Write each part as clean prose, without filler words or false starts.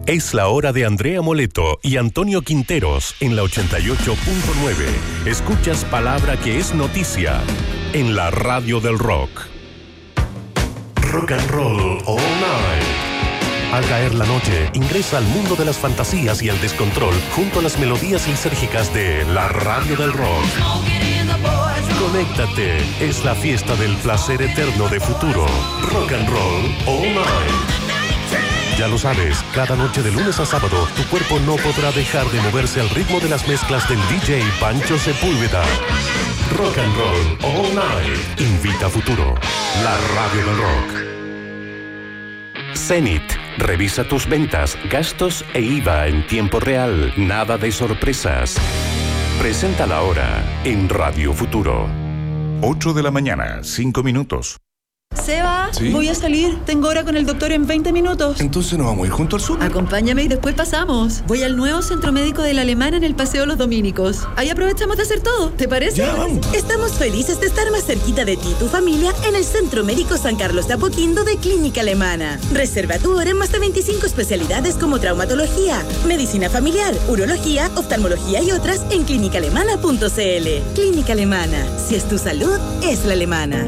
Es la hora de Andrea Moleto y Antonio Quinteros en la 88.9. Escuchas palabra que es noticia en la radio del rock. Rock and roll all night. Al caer la noche, ingresa al mundo de las fantasías y el descontrol junto a las melodías lisérgicas de la radio del rock. Conéctate, es la fiesta del placer eterno de futuro. Rock and roll all night. Ya lo sabes, cada noche de lunes a sábado, tu cuerpo no podrá dejar de moverse al ritmo de las mezclas del DJ Pancho Sepúlveda. Rock and roll all night. Invita a Futuro, la radio del rock. Zenith. Revisa tus ventas, gastos e IVA en tiempo real. Nada de sorpresas. Presenta la hora en Radio Futuro. 8 de la mañana, 5 minutos. Seba, ¿Sí? Voy a salir. Tengo hora con el doctor en 20 minutos. Entonces nos vamos a ir junto al súper. Acompáñame y después pasamos. Voy al nuevo centro médico de la Alemana en el Paseo Los Dominicos. Ahí aprovechamos de hacer todo. ¿Te parece? Ya, vamos. Estamos felices de estar más cerquita de ti y tu familia en el Centro Médico San Carlos de Apoquindo de Clínica Alemana. Reserva tu hora en más de 25 especialidades como traumatología, medicina familiar, urología, oftalmología y otras en clinicaalemana.cl. Clínica Alemana. Si es tu salud, es la alemana.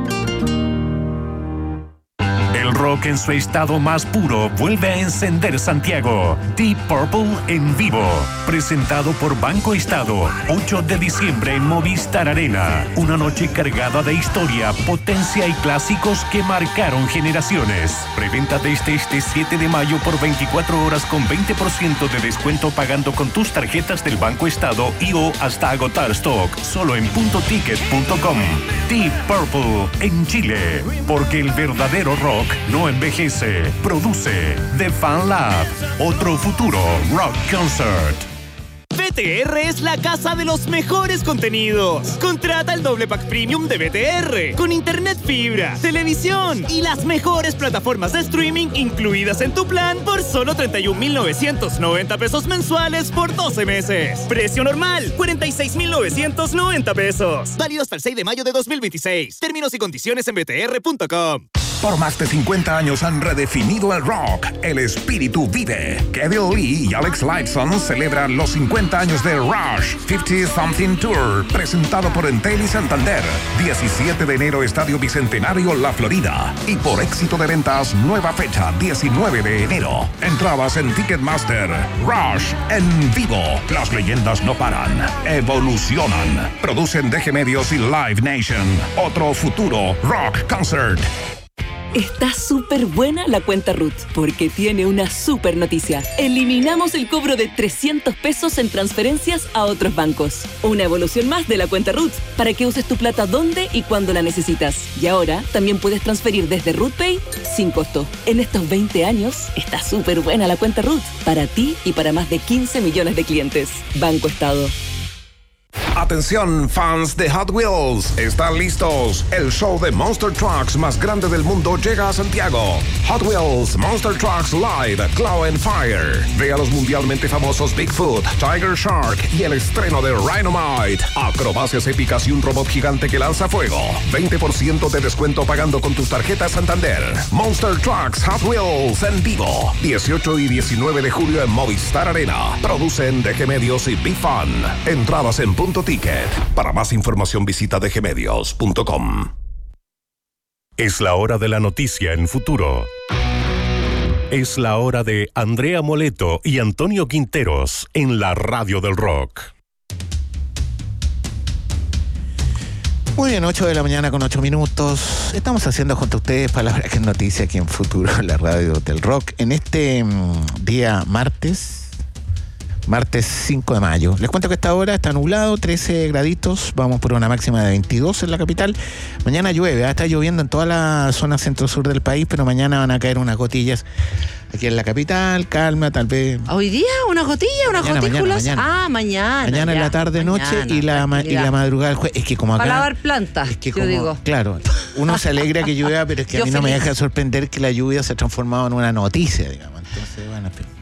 El rock en su estado más puro vuelve a encender Santiago. Deep Purple en vivo. Presentado por Banco Estado. 8 de diciembre en Movistar Arena. Una noche cargada de historia, potencia y clásicos que marcaron generaciones. Preventa desde este 7 de mayo por 24 horas con 20% de descuento pagando con tus tarjetas del Banco Estado y o hasta agotar stock. Solo en puntoticket.com. Deep Purple en Chile. Porque el verdadero rock no envejece, produce The Fan Lab, otro futuro rock concert. BTR es la casa de los mejores contenidos. Contrata el doble pack premium de BTR con internet fibra, televisión y las mejores plataformas de streaming incluidas en tu plan por solo 31,990 pesos mensuales por 12 meses. Precio normal, 46,990 pesos. Válido hasta el 6 de mayo de 2026. Términos y condiciones en btr.com. Por más de 50 años han redefinido el rock. El espíritu vive. Kevin Lee y Alex Lifeson celebran los 50 años de Rush 50 Something Tour, presentado por Entel y Santander. 17 de enero, Estadio Bicentenario, La Florida. Y por éxito de ventas, nueva fecha, 19 de enero. Entradas en Ticketmaster. Rush en vivo. Las leyendas no paran. Evolucionan. Producen DG Medios y Live Nation. Otro futuro rock concert. Está súper buena la cuenta RUT, porque tiene una súper noticia. Eliminamos el cobro de 300 pesos en transferencias a otros bancos. Una evolución más de la cuenta RUT, para que uses tu plata donde y cuando la necesitas. Y ahora también puedes transferir desde RUTPay sin costo. En estos 20 años, está súper buena la cuenta RUT, para ti y para más de 15 millones de clientes. Banco Estado. Atención, fans de Hot Wheels, ¿están listos? El show de Monster Trucks más grande del mundo llega a Santiago. Hot Wheels Monster Trucks Live Claw and Fire. Ve a los mundialmente famosos Bigfoot, Tiger Shark y el estreno de Rhinomite. Acrobacias épicas y un robot gigante que lanza fuego. 20% de descuento pagando con tus tarjetas Santander. Monster Trucks Hot Wheels en vivo. 18 y 19 de julio en Movistar Arena. Producen DG Medios y Big Fun. Entradas en Punto Ticket. Para más información visita dgmedios.com. Es la hora de la noticia en Futuro. Es la hora de Andrea Moleto y Antonio Quinteros en la radio del rock. Muy bien, 8 de la mañana con 8 minutos. Estamos haciendo junto a ustedes palabra que es noticia aquí en Futuro, en la radio del rock, en este día martes 5 de mayo. Les cuento que esta hora está nublado, 13 graditos, vamos por una máxima de 22 en la capital. Mañana llueve, está lloviendo en toda la zona centro-sur del país, pero mañana van a caer unas gotillas aquí en la capital, calma, tal vez. ¿Hoy día? ¿Unas gotillas? ¿Unas gotículas? Mañana. Ah, mañana. Mañana en la tarde, noche y la madrugada del jueves. Es que como acá... Para lavar plantas, es que yo digo. Claro, uno se alegra que llueva, pero es que a mí no me deja sorprender que la lluvia se ha transformado en una noticia, digamos. Entonces, bueno,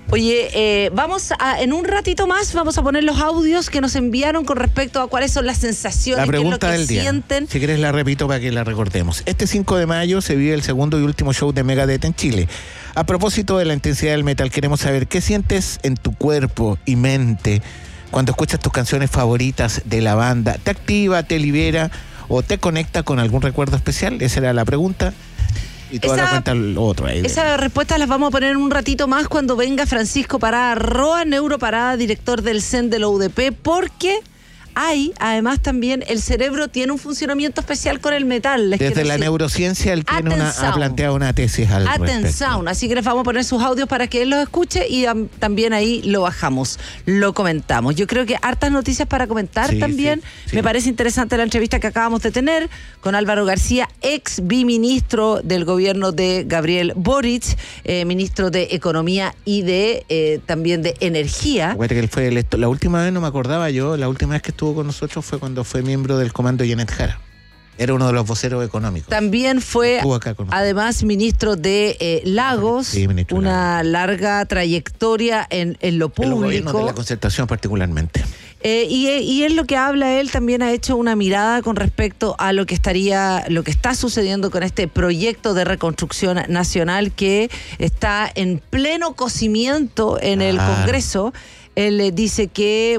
Oye, en un ratito más vamos a poner los audios que nos enviaron con respecto a cuáles son las sensaciones, la pregunta qué es lo que del sienten. Día. Si quieres la repito para que la recordemos. Este 5 de mayo se vive el segundo y último show de Megadeth en Chile. A propósito de la intensidad del metal, queremos saber qué sientes en tu cuerpo y mente cuando escuchas tus canciones favoritas de la banda. ¿Te activa, te libera o te conecta con algún recuerdo especial? Esa era la pregunta. Y tú ahora cuenta lo otro. Esas respuestas las vamos a poner en un ratito más cuando venga Francisco Parada Roa, neuroparada, director del CEN de la UDP, porque además también el cerebro tiene un funcionamiento especial con el metal. Desde la neurociencia él ha planteado una tesis al respecto. Así que les vamos a poner sus audios para que él los escuche y también ahí lo bajamos, lo comentamos. Yo creo que hartas noticias para comentar también. Sí. Me parece interesante la entrevista que acabamos de tener con Álvaro García, ex biministro del gobierno de Gabriel Boric, ministro de Economía y de también de Energía. Acuérdate que él fue electo. La última vez no me acordaba yo, la última vez que estuvo con nosotros fue cuando fue miembro del comando Janet Jara. Era uno de los voceros económicos. También fue, además, ministro de Lagos, una larga trayectoria en lo público. En los gobiernos de la Concertación particularmente. Y es lo que habla él, también ha hecho una mirada con respecto a lo que está sucediendo con este proyecto de reconstrucción nacional que está en pleno cocimiento en el Congreso. Él dice que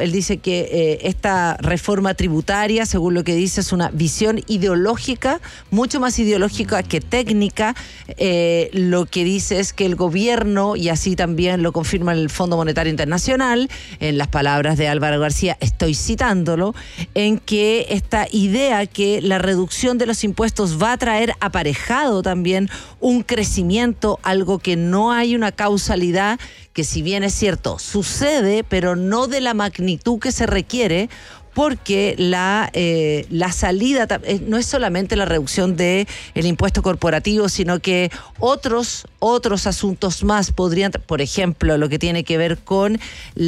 esta reforma tributaria, según lo que dice, es una visión ideológica, mucho más ideológica que técnica. Lo que dice es que el gobierno, y así también lo confirma el Fondo Monetario Internacional, en las palabras de Álvaro García, estoy citándolo, en que esta idea que la reducción de los impuestos va a traer aparejado también un crecimiento, algo que no hay una causalidad, que si bien es cierto, sucede, pero no de la magnitud que se requiere, porque la salida no es solamente la reducción del impuesto corporativo, sino que otros asuntos más podrían, por ejemplo, lo que tiene que ver con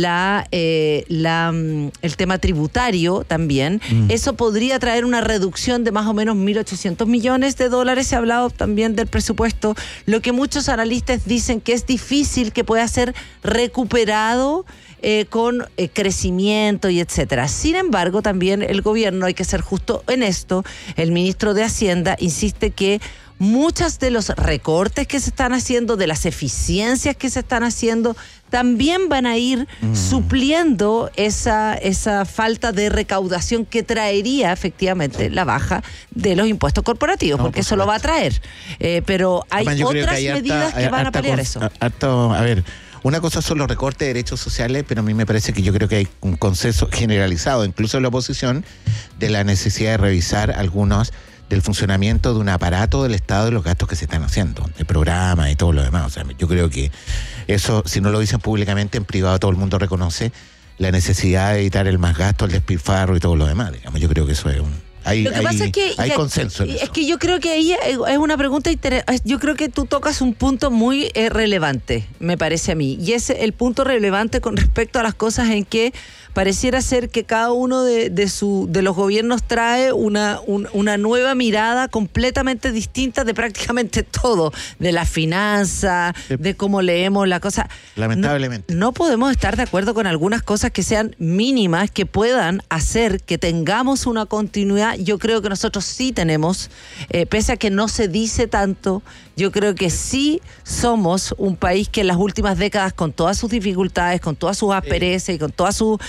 el tema tributario también. Eso podría traer una reducción de más o menos $1.800 millones. Se ha hablado también del presupuesto, lo que muchos analistas dicen que es difícil que pueda ser recuperado con crecimiento y etcétera. Sin embargo, también el gobierno, hay que ser justo en esto, el ministro de Hacienda insiste que muchos de los recortes que se están haciendo, de las eficiencias que se están haciendo, también van a ir supliendo esa falta de recaudación que traería efectivamente la baja de los impuestos corporativos, porque eso lo va a traer. Pero hay otras medidas que van a paliar eso. A ver, una cosa son los recortes de derechos sociales, pero a mí me parece que yo creo que hay un consenso generalizado, incluso en la oposición, de la necesidad de revisar algunos del funcionamiento de un aparato del Estado y los gastos que se están haciendo, de programas y todo lo demás. O sea, yo creo que eso, si no lo dicen públicamente, en privado todo el mundo reconoce la necesidad de evitar el más gasto, el despilfarro y todo lo demás. Digamos, yo creo que eso es Lo que pasa es que hay consenso en eso. Es que yo creo que ahí es una pregunta interesante. Yo creo que tú tocas un punto muy relevante, me parece a mí. Y es el punto relevante con respecto a las cosas en que pareciera ser que cada uno de los gobiernos trae una nueva mirada completamente distinta de prácticamente todo, de la finanza, de cómo leemos la cosa. Lamentablemente. No podemos estar de acuerdo con algunas cosas que sean mínimas, que puedan hacer que tengamos una continuidad. Yo creo que nosotros sí tenemos, pese a que no se dice tanto, yo creo que sí somos un país que en las últimas décadas, con todas sus dificultades, con todas sus asperezas y con todas sus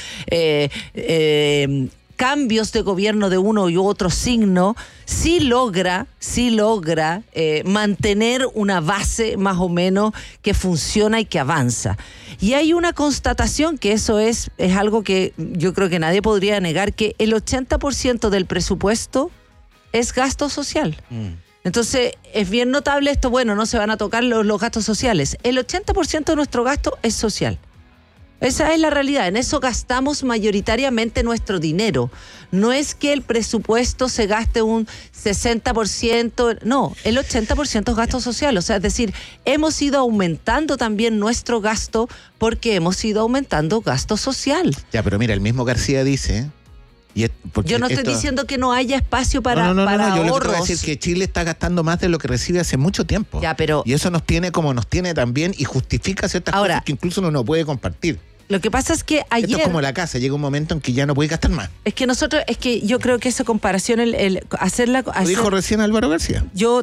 cambios de gobierno de uno y otro signo, sí logra mantener una base más o menos que funciona y que avanza. Y hay una constatación que eso es algo que yo creo que nadie podría negar, que el 80% del presupuesto es gasto social. Entonces, es bien notable esto, bueno, no se van a tocar los gastos sociales. El 80% de nuestro gasto es social. Esa es la realidad, en eso gastamos mayoritariamente nuestro dinero. No es que el presupuesto se gaste un 60%, no, el 80% es gasto social. O sea, es decir, hemos ido aumentando también nuestro gasto porque hemos ido aumentando gasto social. Ya, pero mira, el mismo García dice, Yo no estoy diciendo que no haya espacio para yo lo que ahorros. te voy a decir es que Chile está gastando más de lo que recibe hace mucho tiempo. Ya, pero... Y eso nos tiene como nos tiene también y justifica ciertas cosas que incluso uno no puede compartir. Lo que pasa es que ayer... Esto es como la casa, llega un momento en que ya no puede gastar más. Es que yo creo que esa comparación, Lo dijo recién Álvaro García.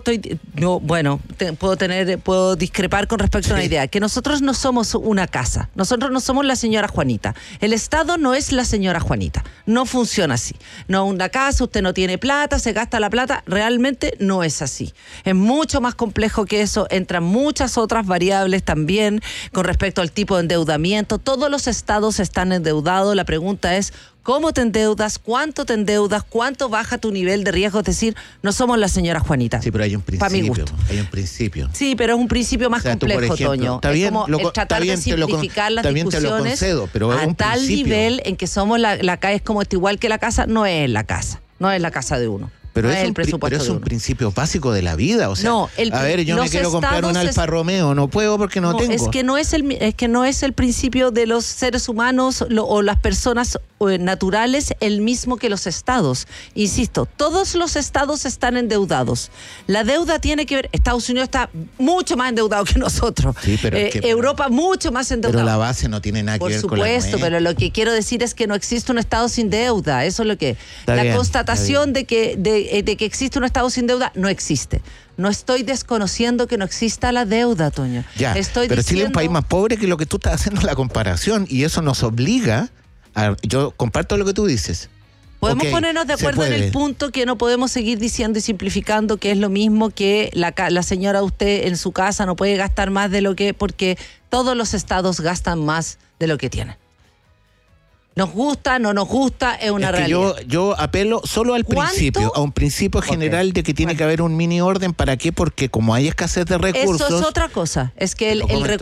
Puedo discrepar con respecto a una idea, que nosotros no somos una casa, nosotros no somos la señora Juanita. El Estado no es la señora Juanita, no funciona así. No una casa, usted no tiene plata, se gasta la plata, realmente no es así. Es mucho más complejo que eso, entran muchas otras variables también con respecto al tipo de endeudamiento. Todos los estados están endeudados, la pregunta es ¿cómo te endeudas? ¿Cuánto te endeudas? ¿Cuánto baja tu nivel de riesgo? Es decir, no somos la señora Juanita. Sí, pero hay un principio. Para mi gusto. Hay un principio. Sí, pero es un principio más complejo, tú, por ejemplo, Toño. Está bien, es como tratar de simplificar las discusiones te lo concedo, pero a es un tal principio. nivel en que somos la casa, es como igual que la casa, no es la casa. No es la casa de uno. Pero, no es un principio básico de la vida, o sea, yo me quiero comprar un Alfa Romeo, no puedo porque no tengo. Es que no es el principio de los seres humanos o las personas naturales el mismo que los estados. Insisto, todos los estados están endeudados. La deuda tiene que ver, Estados Unidos está mucho más endeudado que nosotros. Sí, pero Europa mucho más endeudado. Pero la base no tiene nada que ver con la Por supuesto, pero lo que quiero decir es que no existe un estado sin deuda. Eso es lo que constatación de que existe un Estado sin deuda, no existe. No estoy desconociendo que no exista la deuda, Toño. Pero Chile es un país más pobre que lo que tú estás haciendo la comparación y eso nos obliga a... Yo comparto lo que tú dices. Podemos ponernos de acuerdo en el punto que no podemos seguir diciendo y simplificando que es lo mismo que la señora usted en su casa no puede gastar más de lo que... porque todos los estados gastan más de lo que tienen. Nos gusta, no nos gusta, es una realidad. Yo apelo solo al principio, a un principio general de que tiene que haber un mini orden. ¿Para qué? Porque como hay escasez de recursos... Eso es otra cosa. Es que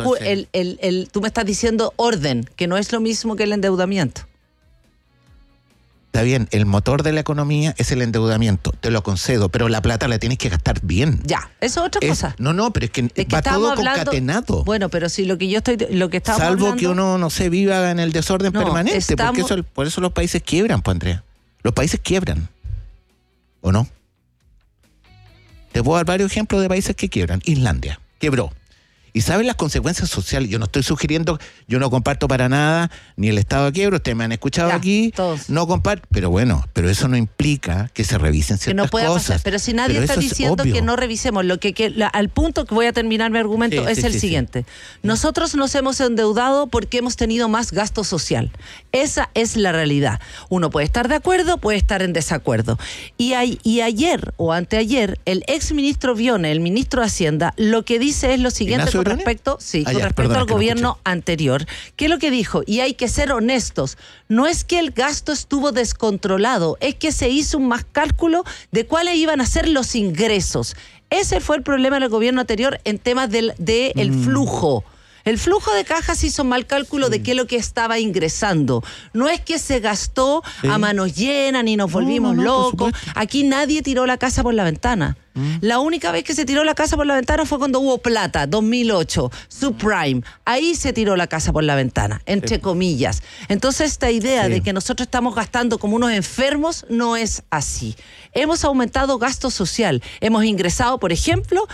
tú me estás diciendo orden, que no es lo mismo que el endeudamiento. Está bien, el motor de la economía es el endeudamiento, te lo concedo, pero la plata la tienes que gastar bien. Ya, eso es otra cosa. No, pero es que va todo concatenado. Bueno, pero si lo que estamos Salvo hablando, que uno, no sé, viva en el desorden permanente, porque por eso los países quiebran, pues, Andrea. Los países quiebran, ¿o no? Te puedo dar varios ejemplos de países que quiebran. Islandia, quebró. ¿Y saben las consecuencias sociales? Yo no estoy sugiriendo, yo no comparto para nada ni el estado de quiebra, ustedes me han escuchado aquí, todos. No comparto, pero eso no implica que se revisen ciertas cosas. Pasar, pero si nadie está diciendo que no revisemos, al punto que voy a terminar mi argumento es el siguiente. Nosotros nos hemos endeudado porque hemos tenido más gasto social. Esa es la realidad. Uno puede estar de acuerdo, puede estar en desacuerdo. Y ayer o anteayer, el exministro Vione, el ministro de Hacienda, lo que dice es lo siguiente con respecto al gobierno anterior. ¿Qué es lo que dijo? Y hay que ser honestos. No es que el gasto estuvo descontrolado, es que se hizo un más cálculo de cuáles iban a ser los ingresos. Ese fue el problema del gobierno anterior en temas del flujo. El flujo de cajas hizo un mal cálculo de qué es lo que estaba ingresando. No es que se gastó a manos llenas ni nos volvimos locos. Aquí nadie tiró la casa por la ventana. La única vez que se tiró la casa por la ventana fue cuando hubo plata, 2008, subprime. Ahí se tiró la casa por la ventana, entre comillas. Entonces esta idea de que nosotros estamos gastando como unos enfermos no es así. Hemos aumentado gasto social. Hemos ingresado, por ejemplo,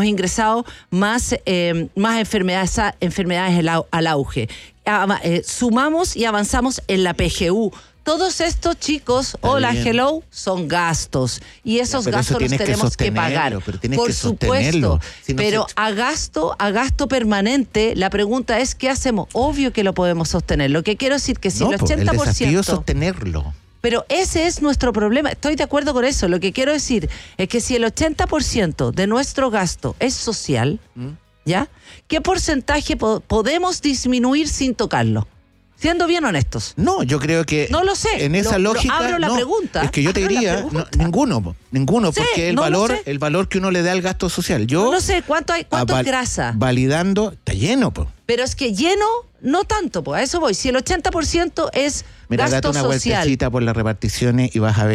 más enfermedades al auge. Sumamos y avanzamos en la PGU. Todos estos chicos, hello, son gastos. Y esos gastos los tenemos que pagar. Por supuesto. Pero a gasto permanente, la pregunta es, ¿qué hacemos? Obvio que lo podemos sostener. Lo que quiero decir que si el 80%... el desafío es sostenerlo. Pero ese es nuestro problema. Estoy de acuerdo con eso. Lo que quiero decir es que si el 80% de nuestro gasto es social, ¿ya? ¿Qué porcentaje podemos disminuir sin tocarlo? Siendo bien honestos. No, yo creo que... No lo sé. En esa lógica... abro la pregunta. Es que yo te diría... ninguno, porque el valor que uno le da al gasto social. Yo... No sé, ¿cuánto es grasa? Validando... Está lleno, po. Pero es que lleno, no tanto, pues a eso voy. Si el 80% es gasto social... Date una vueltecita por las reparticiones y vas a ver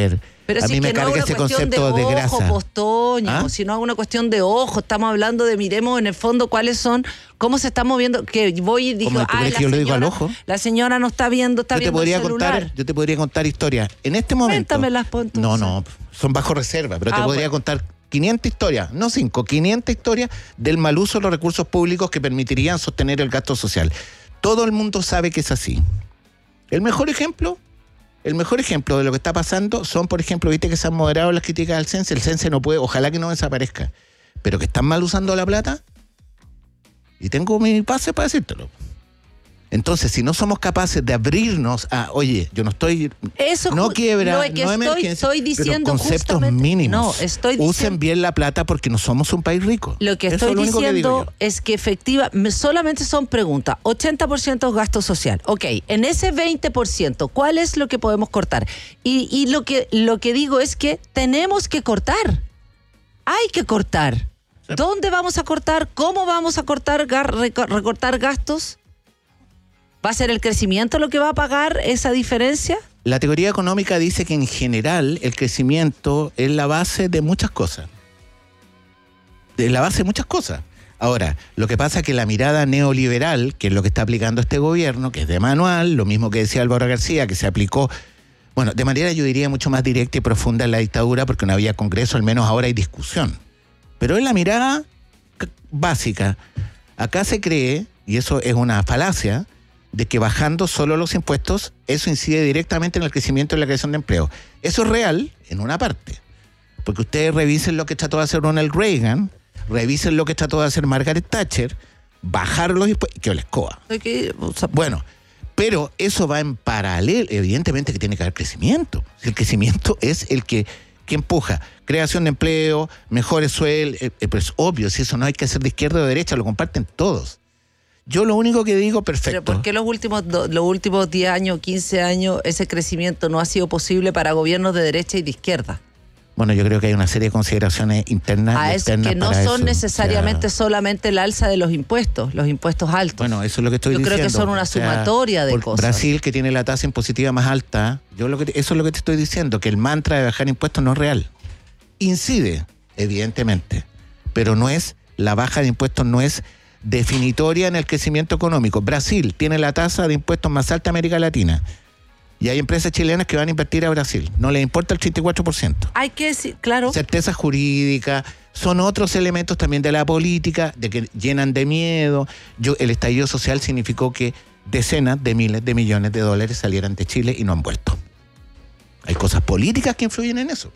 Pero a si mí es me que no carga es ese una cuestión concepto de ojo, grasa. Postoño, ¿Ah? sino es una cuestión de ojo. Estamos hablando de miremos en el fondo cuáles son, cómo se está moviendo. Que voy y digo, ¿Cómo tú crees que yo lo digo al ojo? la señora no está viendo, está viendo el celular. Yo te podría contar historias. En este momento. Cuéntamelas, po, entonces. No, son bajo reserva, pero te podría contar 500 historias, no 5, 500 historias del mal uso de los recursos públicos que permitirían sostener el gasto social. Todo el mundo sabe que es así. El mejor ejemplo de lo que está pasando son, por ejemplo, viste que se han moderado las críticas al CENSE. El CENSE no puede, ojalá que no desaparezca, pero que están mal usando la plata. Y tengo mi pase para decírtelo. Entonces, si no somos capaces de abrirnos a, oye, yo no estoy, no quiebra, no emergencia, estoy diciendo pero conceptos mínimos. No, estoy diciendo, usen bien la plata porque no somos un país rico. Lo que estoy diciendo es que efectivamente solamente son preguntas. 80% gasto social. Ok, en ese 20%, ¿cuál es lo que podemos cortar? Y lo que digo es que tenemos que cortar. Hay que cortar. ¿Dónde vamos a cortar? ¿Cómo vamos a cortar, recortar gastos? ¿Va a ser el crecimiento lo que va a pagar esa diferencia? La teoría económica dice que en general el crecimiento es la base de muchas cosas. Ahora, lo que pasa es que la mirada neoliberal, que es lo que está aplicando este gobierno, que es de manual, lo mismo que decía Álvaro García, que se aplicó, bueno, de manera yo diría mucho más directa y profunda en la dictadura, porque no había congreso, al menos ahora hay discusión. Pero es la mirada básica. Acá se cree, y eso es una falacia, de que bajando solo los impuestos, eso incide directamente en el crecimiento y la creación de empleo. Eso es real en una parte. Porque ustedes revisen lo que trató de hacer Ronald Reagan, revisen lo que trató de hacer Margaret Thatcher, bajar los impuestos, que les coa. Bueno, pero eso va en paralelo, evidentemente que tiene que haber crecimiento. El crecimiento es el que empuja creación de empleo, mejores sueldos, pues obvio, si eso no hay que hacer de izquierda o de derecha, lo comparten todos. Yo lo único que digo, perfecto. ¿Pero por qué los últimos 10 años, 15 años, ese crecimiento no ha sido posible para gobiernos de derecha y de izquierda? Bueno, yo creo que hay una serie de consideraciones internas y externas que no para son eso. necesariamente solamente el alza de los impuestos altos. Bueno, eso es lo que estoy diciendo. Yo creo que son una sumatoria de cosas. Brasil, que tiene la tasa impositiva más alta, eso es lo que te estoy diciendo, que el mantra de bajar impuestos no es real. Incide, evidentemente, pero no es, la baja de impuestos no es definitoria en el crecimiento económico. Brasil tiene la tasa de impuestos más alta de América Latina. Y hay empresas chilenas que van a invertir a Brasil. No les importa el 34%. Hay que decir, claro. Certeza jurídica, son otros elementos también de la política, de que llenan de miedo. El estallido social significó que decenas de miles de millones de dólares salieran de Chile y no han vuelto. Hay cosas políticas que influyen en eso.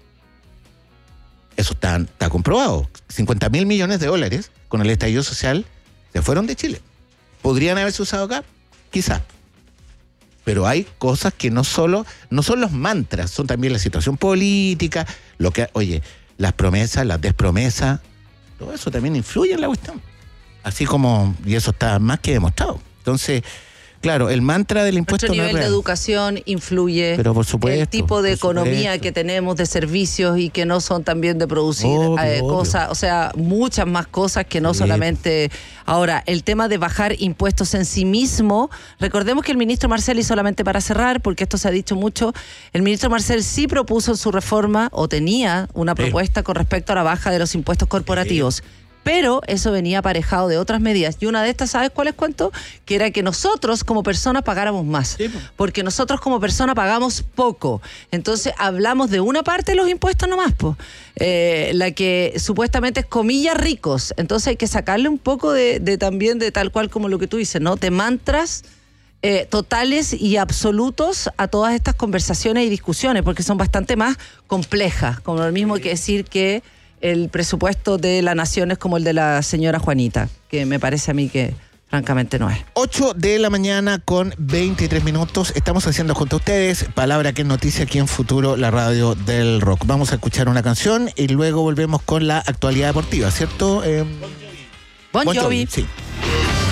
Eso está comprobado. 50.000 millones de dólares con el estallido social se fueron de Chile. ¿Podrían haberse usado acá? Quizás. Pero hay cosas que no son los mantras, son también la situación política, las promesas, las despromesas, todo eso también influye en la cuestión. Así como, y eso está más que demostrado. Entonces, claro, el mantra del impuesto nuestro no es nivel real. de educación influye. Pero por supuesto, el tipo de economía que tenemos, de servicios y que no son también de producir cosas, o sea, muchas más cosas que no solamente. Ahora, el tema de bajar impuestos en sí mismo, recordemos que el ministro Marcel, y solamente para cerrar, porque esto se ha dicho mucho, el ministro Marcel sí propuso en su reforma, o tenía una propuesta con respecto a la baja de los impuestos corporativos. Pero eso venía aparejado de otras medidas. Y una de estas, ¿sabes cuál es cuento? Que era que nosotros como personas pagáramos más. Sí. Porque nosotros como personas pagamos poco. Entonces hablamos de una parte de los impuestos nomás, la que supuestamente es comillas ricos. Entonces hay que sacarle un poco de también de tal cual como lo que tú dices, ¿no? De mantras totales y absolutos a todas estas conversaciones y discusiones, porque son bastante más complejas. Como lo mismo que decir que el presupuesto de la nación es como el de la señora Juanita, que me parece a mí que francamente no es. 8 de la mañana con 23 minutos. Estamos haciendo junto a ustedes Palabra que es Noticia aquí en Futuro, la radio del rock. Vamos a escuchar una canción y luego volvemos con la actualidad deportiva, ¿cierto? Bon Jovi. Sí.